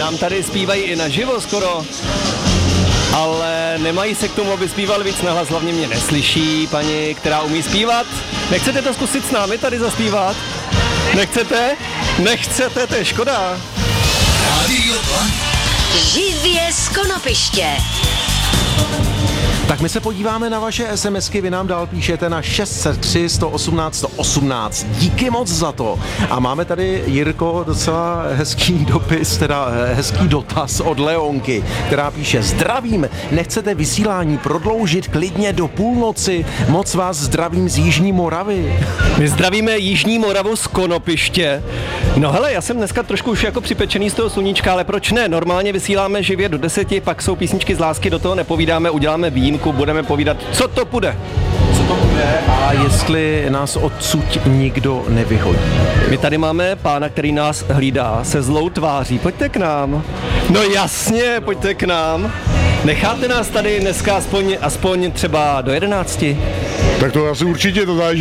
nám tady zpívají i naživo skoro, ale nemají se k tomu, aby zpíval víc nahlas, hlavně mě neslyší paní, která umí zpívat. Nechcete to zkusit s námi tady zaspívat? Nechcete? Nechcete, to je škoda. Živě z Konopiště. Tak my se podíváme na vaše SMSky, vy nám dál píšete na 603 118 118. Díky moc za to. A máme tady, Jirko, docela hezký dopis, teda hezký dotaz od Leonky, která píše: zdravím, nechcete vysílání prodloužit klidně do půlnoci? Moc vás zdravím z Jižní Moravy. My zdravíme Jižní Moravu z Konopiště. No hele, já jsem dneska trošku už jako připečený z toho sluníčka, ale proč ne? Normálně vysíláme živě do 10, pak jsou písničky z lásky, do toho nepovídáme, uděláme výjimku, budeme povídat, co to půjde. Co to bude a jestli nás odsud nikdo nevyhodí. My tady máme pána, který nás hlídá se zlou tváří. Pojďte k nám. No jasně, pojďte k nám. Necháte nás tady dneska aspoň třeba do 11? Tak to asi určitě, to záleží